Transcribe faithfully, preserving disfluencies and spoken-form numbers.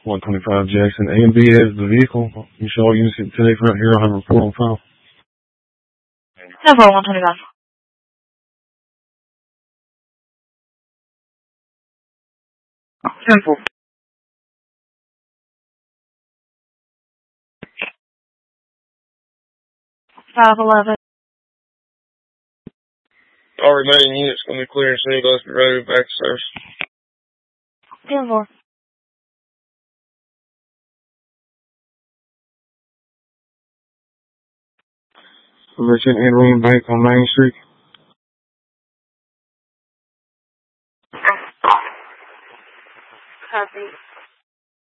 one twenty-five Jackson. A and B has the vehicle. You show all units today for here. I'll have a report on file. ten four, one twenty-five. ten four. five eleven. All remaining units going to be clear and soon as be ready back to service. ten four. Merchant Andrew Bank on Main Street.